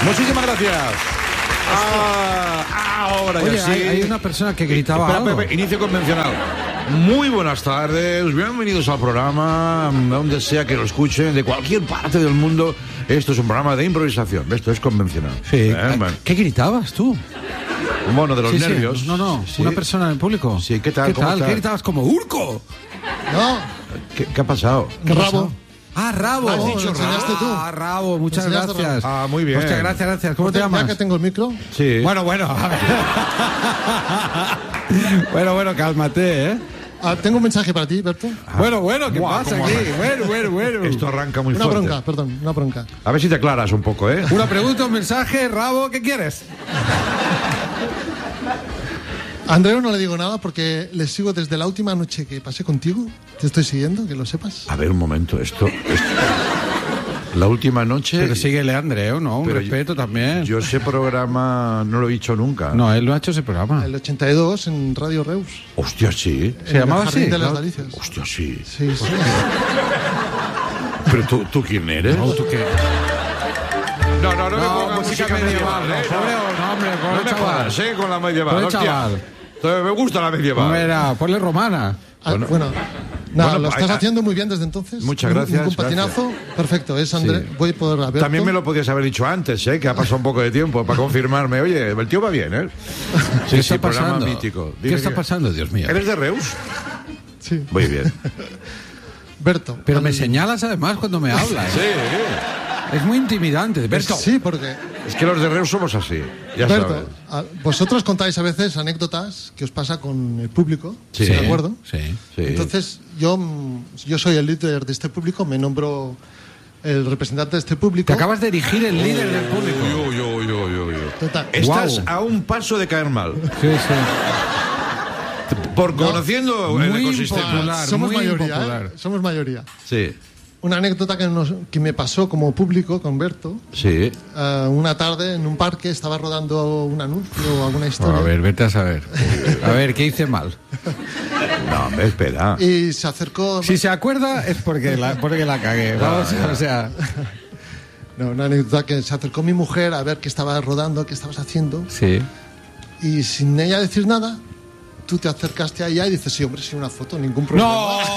Muchísimas gracias. Ahora Oye, ya sí. hay una persona que gritaba algo. Pepe, inicio convencional. Muy buenas tardes, bienvenidos al programa, donde sea que lo escuchen, de cualquier parte del mundo. Esto es un programa de improvisación, esto es convencional. Sí. Bueno. ¿Qué gritabas tú? Un mono de los nervios. No, Sí. una persona en el público. Sí, ¿qué tal? ¿Qué ¿Cómo tal? estás? ¿Qué gritabas como Urco? No, ¿Qué ha pasado? Rabo. Ah, Rabo. Rabo, ¿lo enseñaste tú? Ah, Rabo, muchas ¿Lo enseñaste, gracias. Rabo? Ah, muy bien. Hostia, gracias. ¿Cómo te Ya llamas? que tengo el micro, Sí. Bueno. bueno, cálmate, ¿eh? tengo un mensaje para ti, Berto. Bueno, ¿qué Guau, pasa cómo aquí? arranca. Bueno. Esto arranca muy Una fuerte. bronca, perdón, una bronca. A ver si te aclaras un poco, ¿eh? Una pregunta, un mensaje, Rabo, ¿qué quieres? A Andreu no le digo nada porque le sigo desde la última noche que pasé contigo. Te estoy siguiendo, que lo sepas. A ver, un momento, esto... La última noche... Pero síguele, Andreu, ¿no? Un Pero respeto también. Yo ese programa no lo he dicho nunca. No, él no ha hecho ese programa. El 82 en Radio Reus. Hostia, sí. ¿Se llamaba Jardín así? de las ¿No? Delicias. Hostia, sí. Sí. Pero tú ¿quién eres? No, ¿tú qué? No me No, pongas música medieval, ¿eh? no, hombre, No pobre me chaval. jodas, ¿eh? Con la medieval. Pobre hostia. chaval. Entonces, me gusta la medieval. No era, ponle romana. Bueno, Bueno, lo estás haciendo muy bien desde entonces. Muchas gracias, Un patinazo. Perfecto, es Andreu. Sí. Voy por Alberto. También me lo podías haber dicho antes, ¿eh? Que ha pasado un poco de tiempo para confirmarme. Oye, el tío va bien, ¿eh? ¿Qué está programa pasando? mítico. ¿Qué está pasando, Dios mío? ¿Eres de Reus? Sí. Muy bien. Berto. Pero me señalas además cuando me hablas. Sí. Es muy intimidante. Berto. Sí, porque Es que los de Reus somos así. Ya Berto, sabes. vosotros contáis a veces anécdotas que os pasa con el público, Sí. ¿de acuerdo? Sí. Sí. Entonces, yo soy el líder de este público, me nombro el representante de este público. Te acabas de erigir el líder del público. Yo. Total. Estás Guau. a un paso de caer mal. Sí. Por conociendo el Muy ecosistema. impopular. Somos muy mayoría, impopular. Somos mayoría. Sí. Una anécdota que me pasó como público con Berto. Sí. Una tarde en un parque estaba rodando un anuncio o alguna historia. A ver, vete a saber. A ver, ¿qué hice mal? No, hombre, espera. Y se acercó. Si se acuerda es porque la cagué. Vamos, o sea... No, una anécdota que se acercó mi mujer a ver qué estaba rodando, qué estabas haciendo. Sí. Y sin ella decir nada, tú te acercaste a ella y dices, sí, hombre, sí, una foto, ningún problema.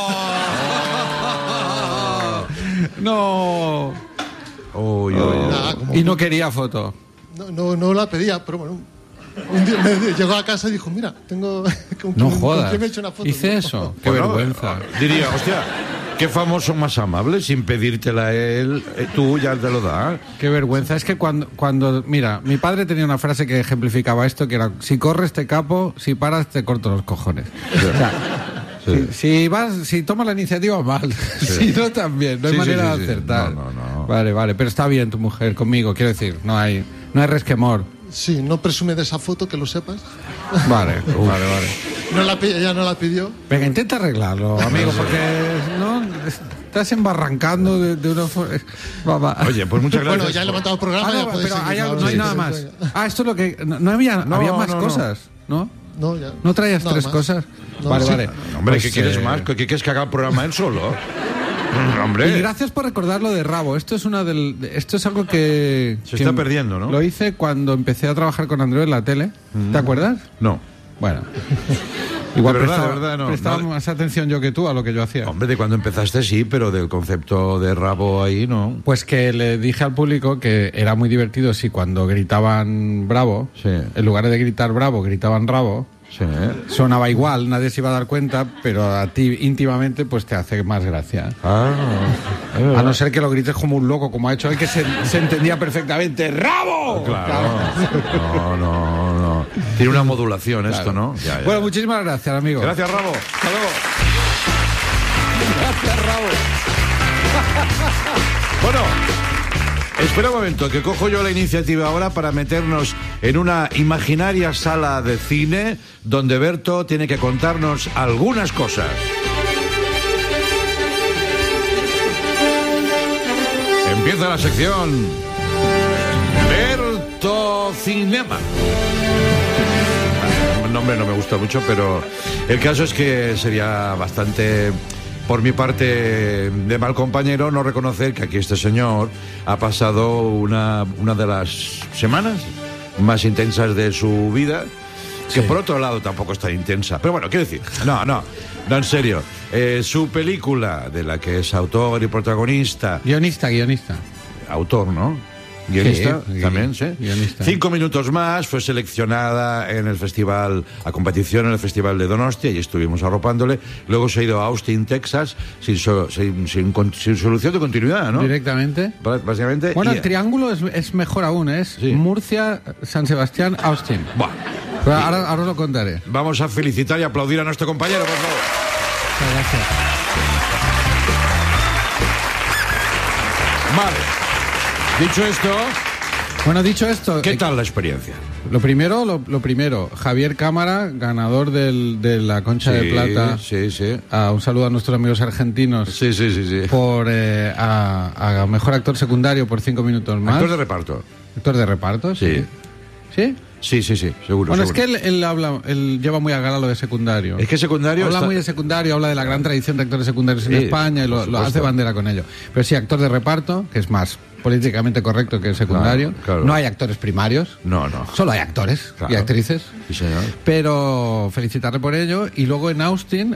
¡No! Uy. Nada, como- Y no quería foto. No la pedía, pero bueno. Un día me llegó a casa y dijo, mira, tengo... ¿con No quién- jodas. ¿Con quién me he hecho una foto? Hice eso. Qué Bueno, vergüenza. Diría, hostia, qué famoso más amable, sin pedírtela a él, tú ya te lo das. Qué vergüenza. Es que cuando... Mira, mi padre tenía una frase que ejemplificaba esto, que era, si corres te capo, si paras te corto los cojones. O sea, Sí. si tomas la iniciativa, mal. Si no, también. No hay Sí, manera sí, de sí. acertar. No. Vale. Pero está bien tu mujer conmigo, quiero decir. No hay resquemor. Sí, no presume de esa foto, que lo sepas. Vale. Ella no la pidió. Venga, intenta arreglarlo, amigo, porque no estás embarrancando de una forma. Oye, pues muchas gracias. Bueno, ya he levantado el programa. ya podéis pero seguir, no hay nada más. Esto es lo que. No había más no. cosas, ¿no? No, ya. ¿No traías Nada tres más. cosas? No, vale, sí. vale. Hombre, Pues, ¿qué quieres más? ¿Qué quieres que haga el programa él solo? Hombre. Y gracias por recordar lo de Rabo. Esto es algo que Se está perdiendo, ¿no? Lo hice cuando empecé a trabajar con Andreu en la tele. ¿Te acuerdas? No. Bueno. Igual De verdad, prestaba, de verdad, no. prestaba No. más atención yo que tú a lo que yo hacía. Hombre, de cuando empezaste sí, pero del concepto de rabo ahí no. Pues que le dije al público que era muy divertido si cuando gritaban bravo, Sí. en lugar de gritar bravo, gritaban rabo, Sí. sonaba igual, nadie se iba a dar cuenta, pero a ti íntimamente pues te hace más gracia. A no ser que lo grites como un loco, como ha hecho él, que se entendía perfectamente. ¡Rabo! Claro. No. Tiene una modulación esto, ¿no? Ya. Bueno, muchísimas gracias, amigo. Gracias, Rabo. Hasta luego. Gracias, Rabo. Bueno, espera un momento, que cojo yo la iniciativa ahora para meternos en una imaginaria sala de cine donde Berto tiene que contarnos algunas cosas. Empieza la sección Berto Cinema. El nombre no me gusta mucho, pero el caso es que sería bastante por mi parte de mal compañero, no reconocer que aquí este señor ha pasado una de las semanas más intensas de su vida, que por otro lado tampoco es tan intensa. Pero bueno, quiero decir, no, en serio. Su película, de la que es autor y protagonista... Guionista. Autor, ¿no? Guionista, sí, también, sí. Guionista. 5 minutos más, fue seleccionada en el festival, a competición en el Festival de Donostia, y estuvimos arropándole. Luego se ha ido a Austin, Texas, sin solución de continuidad, ¿no? Directamente. Básicamente. Bueno, el triángulo es mejor aún, es Sí. Murcia, San Sebastián, Austin. Bueno, Pero ahora os lo contaré. vamos a felicitar y aplaudir a nuestro compañero, por favor. Muchas gracias. Vale. Dicho esto, ¿Qué tal la experiencia? Lo primero, Javier Cámara, ganador de la Concha de Plata. Sí. Un saludo a nuestros amigos argentinos. Sí. Por a mejor actor secundario por 5 minutos más. Actor de reparto. Actor de reparto, sí. ¿Sí? Sí, seguro. Bueno, seguro. es que él lleva muy a gala lo de secundario. Es que secundario Habla está... muy de secundario, habla de la gran tradición de actores secundarios en España y lo hace bandera con ello. Pero sí, actor de reparto, que es más políticamente correcto que el secundario. Claro. No hay actores primarios. No. Solo hay actores y actrices. Sí, señor. Pero felicitarle por ello. Y luego en Austin...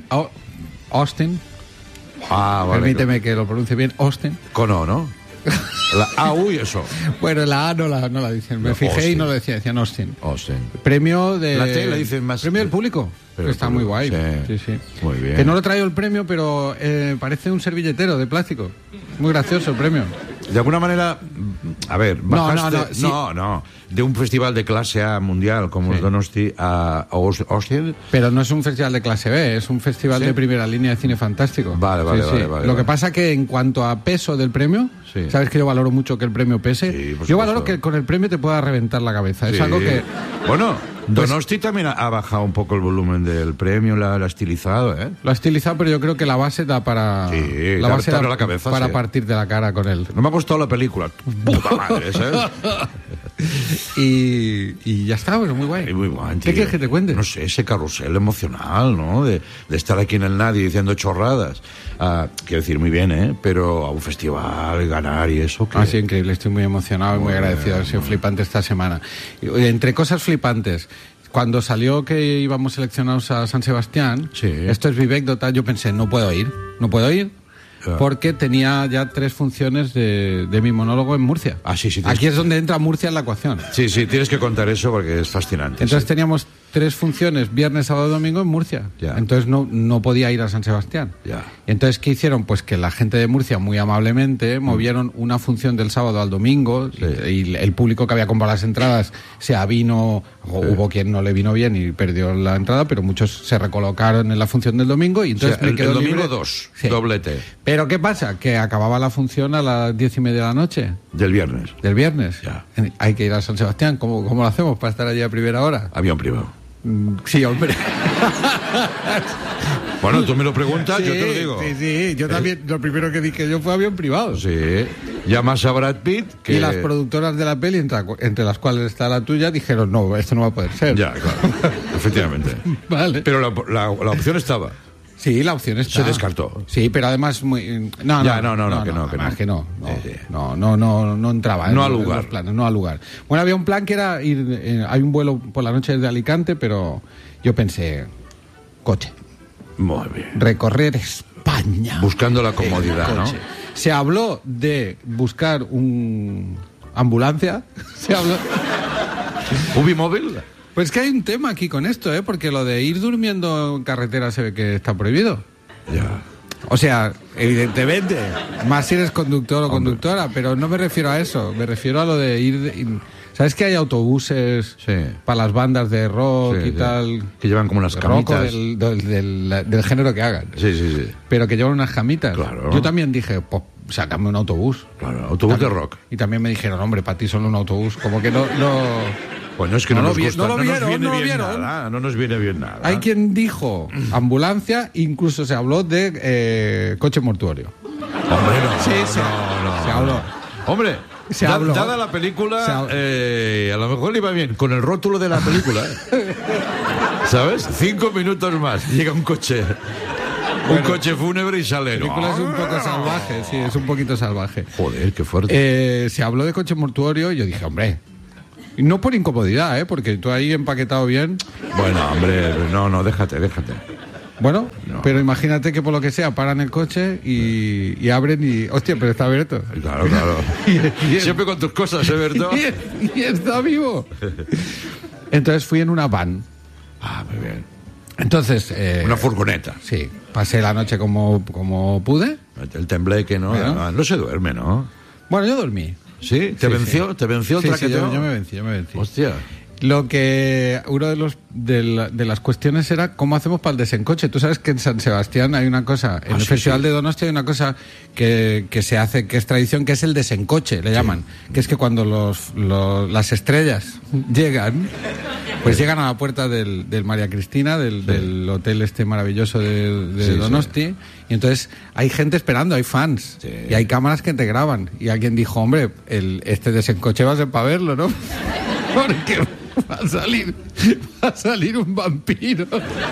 Ah, vale. Permíteme que lo pronuncie bien. Austin. Con O, ¿no? La A, U y eso. Bueno, la A no la dicen. Me fijé Austin. y no lo decían Austin. Austin. Premio de... La T la dicen más... Premio del público. Pero Está muy guay. Sí. Muy bien. Que no lo traigo el premio, pero parece un servilletero de plástico. Muy gracioso el premio. De alguna manera, a ver, bajaste... No, sí. No, de un festival de clase A mundial como el Donosti a Austin. Pero no es un festival de clase B, es un festival de primera línea de cine fantástico. Vale. Lo que pasa que en cuanto a peso del premio, sabes que yo valoro mucho que el premio pese. Sí, por yo supuesto. valoro que con el premio te pueda reventar la cabeza. Es Sí. algo que... Bueno, Donosti también ha bajado un poco el volumen del premio, la ha estilizado, ¿eh? Lo ha estilizado, pero yo creo que la base da para... Sí, la base te da abre la cabeza, para sí. partirte la cara con él. No me ha gustado la película. Puta madre, ¿sabes? Y ya está, pues muy guay. Muy guay, ¿Qué tío. quieres que te cuente? No sé, ese carrusel emocional, ¿no? De estar aquí en el nadie diciendo chorradas. Quiero decir, muy bien, ¿eh? Pero a un festival, ganar y eso... que Sí, increíble. Estoy muy emocionado y muy agradecido. Ha sido flipante esta semana. Y, entre cosas flipantes... Cuando salió que íbamos seleccionados a San Sebastián, esto es Vivek Dota, yo pensé, no puedo ir, porque tenía ya 3 funciones de mi monólogo en Murcia. Sí. Aquí es donde entra Murcia en la ecuación. Sí, tienes que contar eso porque es fascinante. Entonces teníamos 3 funciones, viernes, sábado y domingo en Murcia. Ya. Entonces no podía ir a San Sebastián. Ya. Entonces, ¿qué hicieron? Pues que la gente de Murcia, muy amablemente, movieron una función del sábado al domingo y el público que había comprado las entradas se avino, hubo quien no le vino bien y perdió la entrada, pero muchos se recolocaron en la función del domingo y entonces me quedó el domingo libre. 2, doblete. Pero ¿qué pasa? Que acababa la función a las 10:30 de la noche. Del viernes. Del viernes. Ya. Hay que ir a San Sebastián. ¿Cómo lo hacemos para estar allí a primera hora? Avión privado. Sí, hombre. Bueno, tú me lo preguntas, yo te lo digo. Sí, yo también, lo primero que dije yo fue avión privado. Sí. Llamas a Brad Pitt, que... Y las productoras de la peli, entre las cuales está la tuya, dijeron, no, esto no va a poder ser. Ya, claro. Efectivamente. Vale. Pero la opción estaba. Sí, la opción está. Se descartó. Sí, pero además muy... No, que no entraba. No en al lugar. los planes, no al lugar. Bueno, había un plan que era ir... hay un vuelo por la noche desde Alicante, pero yo pensé, coche. Muy bien. Recorrer España. Buscando la comodidad, ¿no? Se habló de buscar un ambulancia. Se habló... ¿Ubimóvil? Pues que hay un tema aquí con esto, porque lo de ir durmiendo en carretera se ve que está prohibido. Ya. O sea, evidentemente, más si eres conductor o conductora, pero no me refiero a eso, me refiero a lo de ir... ¿Sabes que hay autobuses para las bandas de rock y tal? Que llevan como unas camitas. Del género que hagan. Sí. Pero que llevan unas camitas. Claro. Yo también dije, pues sácame un autobús. Claro, autobús de rock. Y también me dijeron, hombre, para ti solo un autobús. Como que no... Bueno, es que no nos gusta, no nos viene bien nada. Hay quien dijo ambulancia, incluso se habló de coche mortuorio. Hombre, no. Se habló. Hombre, se habló. Dada la película, a lo mejor le iba bien con el rótulo de la película. ¿Sabes? 5 minutos más, llega un coche Un coche fúnebre y sale. La película es un poco salvaje, sí, es un poquito salvaje. Joder, qué fuerte. Se habló de coche mortuorio y yo dije, hombre, no por incomodidad, porque tú ahí empaquetado bien. Bueno, hombre, no, déjate. Bueno, No. pero imagínate que por lo que sea paran el coche y abren y... Hostia, pero está abierto. Claro. Siempre con tus cosas, Berto? y está vivo. Entonces fui en una van. Ah, muy bien. Entonces... Una furgoneta. Sí, pasé la noche como pude. El tembleque, ¿no? Bueno. No se duerme, ¿no? Bueno, yo dormí. ¿Sí? ¿Te venció? Sí. ¿Te venció el Sí, traqueteo? yo me vencí. Hostia. Lo que uno de las cuestiones era cómo hacemos para el desencoche. Tú sabes que en San Sebastián hay una cosa, en el sí, Festival sí. de Donosti hay una cosa que se hace, que es tradición, que es el desencoche, le llaman. Que es que cuando las estrellas llegan, pues llegan a la puerta del María Cristina, del hotel este maravilloso de Donosti, y entonces hay gente esperando, hay fans, y hay cámaras que te graban. Y alguien dijo, hombre, este desencoche va a ser para verlo, ¿no? Porque va a salir un vampiro.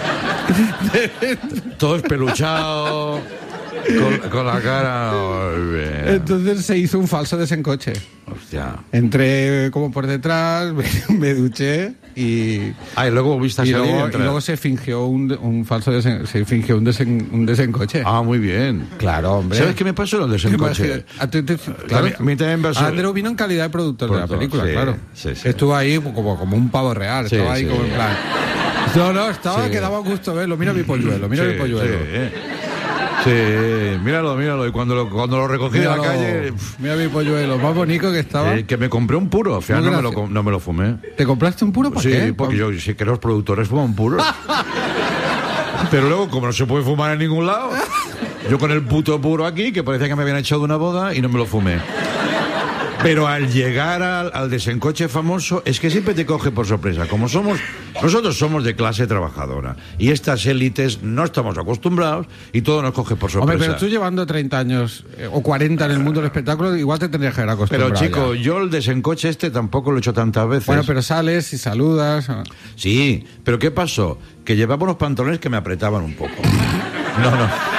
Todo espeluchado, con la cara... Entonces se hizo un falso desencoche. Hostia. Entré como por detrás, me duché y luego viste a salir y luego se fingió un falso un desencoche. Ah, muy bien. Claro, hombre. ¿Sabes qué me pasó en el desencoche? Claro, A mí también me pasó. Andreu vino en calidad de productor de la película, sí, claro. sí. Estuvo ahí como un pavo real, Sí, estaba ahí sí. como en plan... No, que daba gusto verlo. Mira mi polluelo. Sí, míralo. Y cuando lo recogí de la calle... Mira mi polluelo, más bonito que estaba. que me compré un puro, al final no me lo fumé. ¿Te compraste un puro? ¿Para Sí, qué? porque yo sé que los productores fuman puros. Pero luego, como no se puede fumar en ningún lado, yo con el puto puro aquí, que parecía que me habían echado de una boda, y no me lo fumé. Pero al llegar al desencoche famoso, es que siempre te coge por sorpresa. Nosotros somos de clase trabajadora, y estas élites no estamos acostumbrados, y todo nos coge por sorpresa. Hombre, pero tú llevando 30 años o 40 en el mundo del espectáculo, igual te tendrías que haber acostumbrado. Pero chico, ya. yo el desencoche tampoco lo he hecho tantas veces. Bueno, pero sales y saludas. Sí, pero ¿qué pasó? Que llevaba unos pantalones que me apretaban un poco. No.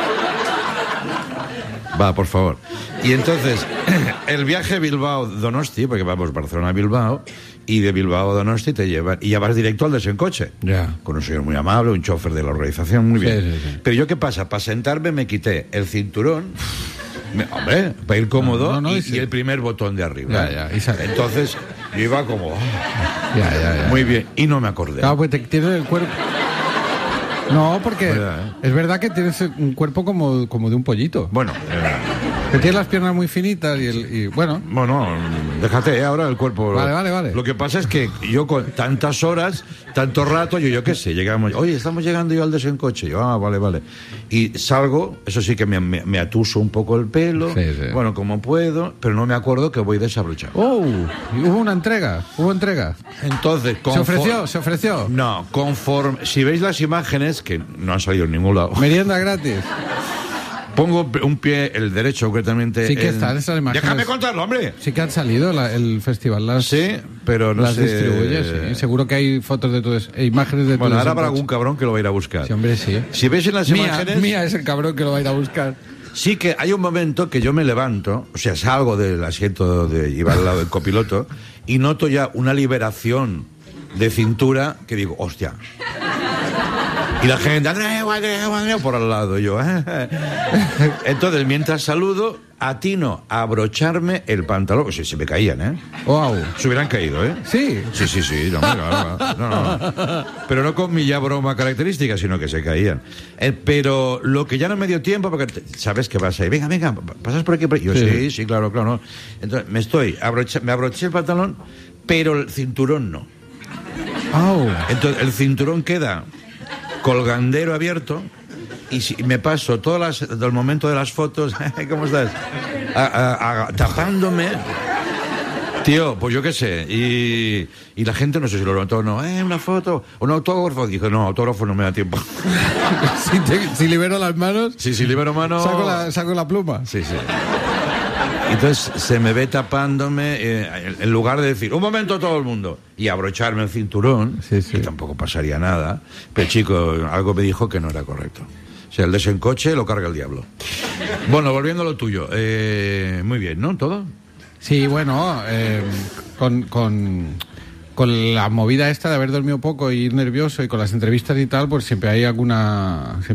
Va, por favor. Y entonces, el viaje Bilbao-Donosti, porque vamos Barcelona-Bilbao, y de Bilbao a Donosti te llevan, y ya vas directo al desencoche. Ya. Con un señor muy amable, un chofer de la organización, muy bien. Sí. Pero yo, ¿qué pasa? Para sentarme me quité el cinturón, hombre, para ir cómodo, y el primer botón de arriba. Ya. Entonces, yo iba como... Ya. Muy bien, y no me acordé. Claro, pues te tiene el cuerpo... No, porque ¿Verdad, es verdad que tienes un cuerpo como de un pollito. Bueno, Que tienes las piernas muy finitas y bueno... Bueno, déjate ahora el cuerpo. Vale. Lo que pasa es que yo con tantas horas, tanto rato, yo qué sé, llegamos, oye, estamos llegando yo al desencoche. Yo, vale. Y salgo, eso sí que me atuso un poco el pelo, Sí. bueno, como puedo, pero no me acuerdo que voy desabrochado. Hubo una entrega. Entonces, ¿Se ofreció? No, conforme, si veis las imágenes, que no han salido en ningún lado, Merienda gratis. pongo un pie, el derecho concretamente. Sí que están esas imágenes. Déjame contarlo, hombre. Sí que han salido el festival. Sí, pero no las sé. distribuye, sí. Seguro que hay fotos de todo imágenes de todo. Bueno, ahora habrá algún cabrón que lo va a ir a buscar. Sí, hombre, sí. Si veis en las imágenes, Mía es el cabrón que lo va a ir a buscar. sí que hay un momento que yo me levanto, o sea, salgo del asiento de llevar al lado del copiloto y noto ya una liberación de cintura que digo, hostia. Y la gente, Andreu, por al lado, y yo. Entonces, mientras saludo, atino a abrocharme el pantalón. Sí, se me caían, ¿eh? Wow. Se hubieran caído, ¿eh? Sí. Sí. No. Pero no con mi ya broma característica, sino que se caían. Pero lo que ya no me dio tiempo, porque sabes que vas ahí. Venga, pasas por aquí. Yo sí, claro. No. Entonces, me abroché el pantalón, pero el cinturón no. Entonces, el cinturón queda colgandero abierto y si me paso del momento de las fotos, ¿cómo estás? Tapándome. Tío, pues yo qué sé. Y la gente no sé si lo notó o no. Una foto, un autógrafo. Dije, no, autógrafo no me da tiempo. Si libero las manos. Sí, si libero manos. Saco la pluma. Sí. Entonces se me ve tapándome, en lugar de decir, un momento todo el mundo, y abrocharme el cinturón, Sí. que tampoco pasaría nada. Pero chico, algo me dijo que no era correcto. O sea, el desencoche lo carga el diablo. Bueno, volviendo a lo tuyo. Muy bien, ¿no? ¿Todo? Sí, bueno, con la movida esta de haber dormido poco y ir nervioso y con las entrevistas y tal, pues siempre hay alguna